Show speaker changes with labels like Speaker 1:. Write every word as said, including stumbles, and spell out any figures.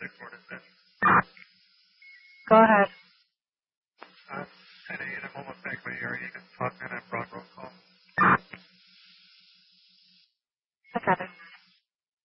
Speaker 1: Go ahead.
Speaker 2: Uh, ten A in a moment back by area. You can talk on that broad roll call.
Speaker 1: I got it.